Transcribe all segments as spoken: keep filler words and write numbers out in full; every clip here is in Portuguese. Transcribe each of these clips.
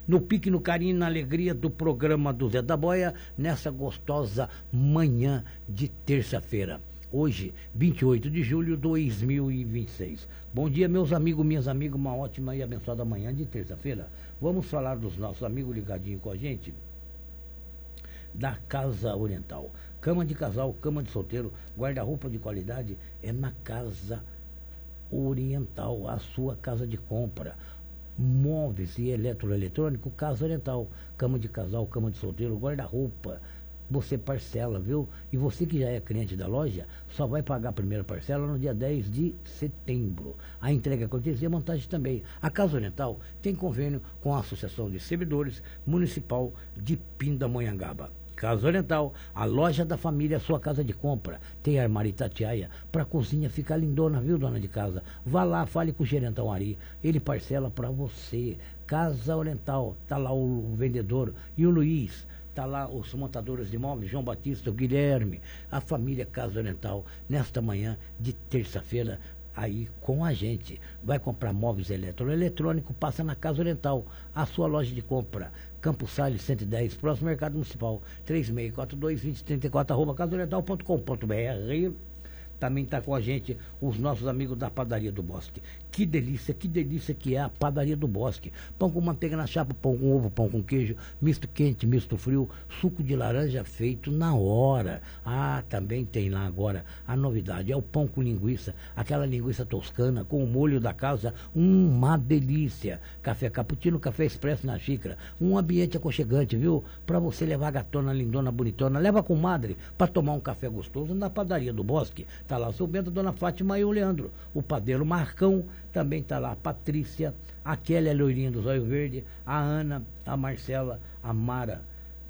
no pique, no carinho e na alegria do programa do Zé da Boia, nessa gostosa manhã de terça-feira. Hoje, vinte e oito de julho de dois mil e vinte e seis. Bom dia, meus amigos, minhas amigas, uma ótima e abençoada manhã de terça-feira. Vamos falar dos nossos amigos ligadinhos com a gente da Casa Oriental. Cama de casal, cama de solteiro, guarda-roupa de qualidade é na Casa Oriental, a sua casa de compra. Móveis e eletroeletrônico, Casa Oriental. Cama de casal, cama de solteiro, guarda-roupa. Você parcela, viu? E você que já é cliente da loja, só vai pagar a primeira parcela no dia dez de setembro. A entrega acontecer, a montagem também. A Casa Oriental tem convênio com a Associação de Servidores Municipal de Pindamonhangaba. Casa Oriental, a loja da família, a sua casa de compra. Tem armário Itatiaia para a cozinha ficar lindona, viu, dona de casa? Vá lá, fale com o gerentão Ari, ele parcela para você. Casa Oriental, tá lá o vendedor e o Luiz. Está lá os montadores de imóveis, João Batista, o Guilherme, a família Casa Oriental, nesta manhã de terça-feira, aí com a gente. Vai comprar móveis eletroeletrônicos, passa na Casa Oriental, a sua loja de compra. Campos Salles cento e dez, próximo Mercado Municipal, três seis quatro dois, dois zero três quatro, arroba casa oriental ponto com ponto br. Também está com a gente os nossos amigos da Padaria do Bosque. Que delícia, que delícia que é a Padaria do Bosque. Pão com manteiga na chapa, pão com ovo, pão com queijo, misto quente, misto frio, suco de laranja feito na hora. Ah, também tem lá agora a novidade, é o pão com linguiça, aquela linguiça toscana com o molho da casa, uma delícia. Café cappuccino, café expresso na xícara, um ambiente aconchegante, viu? Para você levar a gatona, lindona, bonitona, leva a comadre para tomar um café gostoso na Padaria do Bosque. Está lá o seu Bento, a dona Fátima e o Leandro. O padeiro Marcão também está lá. A Patrícia, a Kelly, a loirinha do Zóio Verde, a Ana, a Marcela, a Mara,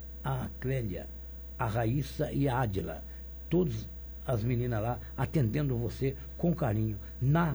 a Clélia, a Raíssa e a Ádila. Todas as meninas lá atendendo você com carinho na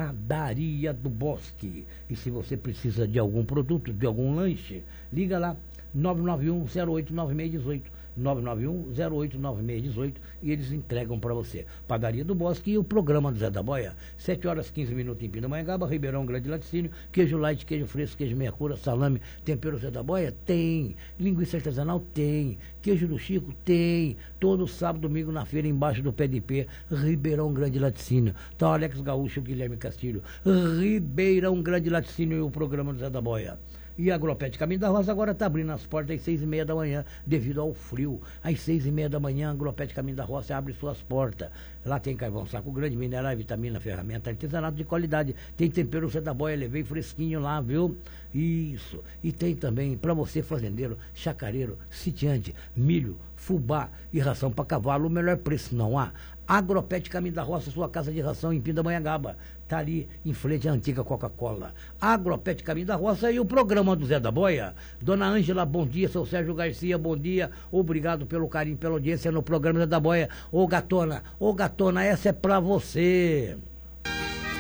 Padaria do Bosque. E se você precisa de algum produto, de algum lanche, liga lá, nove nove um, zero oito nove seis um oito. nove nove um, zero oito nove seis um oito e eles entregam para você. Padaria do Bosque e o programa do Zé da Boia, sete horas e quinze minutos em Pindamonhangaba, Ribeirão Grande Laticínio, queijo light, queijo fresco, queijo meia cura, salame, tempero Zé da Boia? Tem. Linguiça artesanal? Tem. Queijo do Chico? Tem. Todo sábado, domingo na feira, embaixo do pé de pé, Ribeirão Grande Laticínio. Tá o Alex Gaúcho, o Guilherme Castilho. Ribeirão Grande Laticínio e o programa do Zé da Boia. E a Agropet Caminho da Roça agora está abrindo as portas às seis e meia da manhã, devido ao frio. Às seis e meia da manhã, a Agropet Caminho da Roça abre suas portas. Lá tem carvão saco grande, mineral, vitamina, ferramenta, artesanato de qualidade. Tem tempero Zé da Boia, levei fresquinho lá, viu? Isso. E tem também, para você fazendeiro, chacareiro, sitiante, milho, fubá e ração para cavalo, o melhor preço não há. Agropet Caminho da Roça, sua casa de ração em Pindamonhangaba. Está ali em frente à antiga Coca-Cola. Agropet Caminho da Roça e o programa do Zé da Boia. Dona Ângela, bom dia. Seu Sérgio Garcia, bom dia. Obrigado pelo carinho, pela audiência no programa Zé da Boia. Ô gatona, ô gatona, essa é pra você.